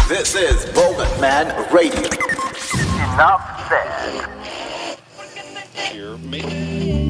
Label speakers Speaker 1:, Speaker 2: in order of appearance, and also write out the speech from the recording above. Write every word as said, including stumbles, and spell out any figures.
Speaker 1: This is Bogan Man Radio.
Speaker 2: Enough said.
Speaker 3: Here, me.